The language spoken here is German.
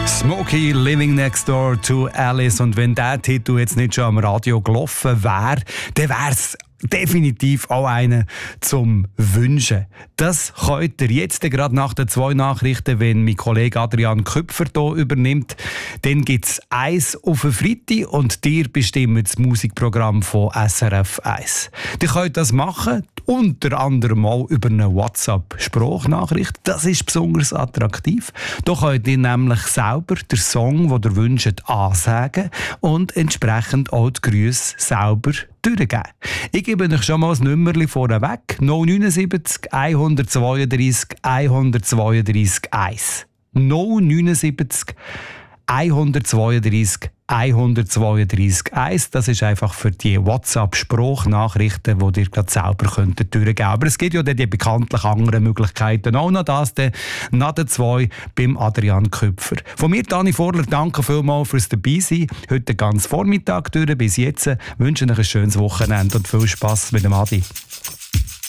Smokey, Living Next Door to Alice. Und wenn der Titel jetzt nicht schon am Radio gelaufen wäre, dann wäre es definitiv auch einer zum Wünschen. Das könnt ihr jetzt gerade nach den 2 Nachrichten, wenn mein Kollege Adrian Köpfer hier übernimmt. Dann gibt es eins auf den Freitag und dir bestimmt das Musikprogramm von SRF 1. Ihr könnt das machen, unter anderem auch über eine WhatsApp-Sprachnachricht. Das ist besonders attraktiv. Da könnt ihr nämlich selber den Song, den ihr wünscht, ansagen und entsprechend auch die Grüße selber durchgeben. Ich gebe euch schon mal das Nummerchen vorneweg. 079 132 132 1. 079 132 132 1. Das ist einfach für die WhatsApp-Sprachnachrichten, die ihr gerade selber durchgeben könnt. Aber es gibt ja dann die bekanntlich anderen Möglichkeiten. Auch noch das dann nach den 2 beim Adrian Köpfer. Von mir, Dani Vorler, danke vielmals fürs Dabeisein. Heute den ganzen Vormittag durch. Bis jetzt wünsche ich euch ein schönes Wochenende und viel Spass mit dem Adi.